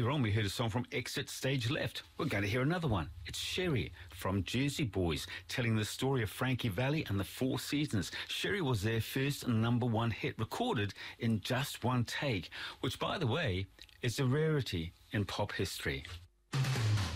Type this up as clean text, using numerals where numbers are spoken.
earlier on, we heard a song from Exit Stage Left. We're going to hear another one. It's Sherry from Jersey Boys, telling the story of Frankie Valli and the Four Seasons. Sherry was their first #1 hit, recorded in just one take, which, by the way, is a rarity in pop history.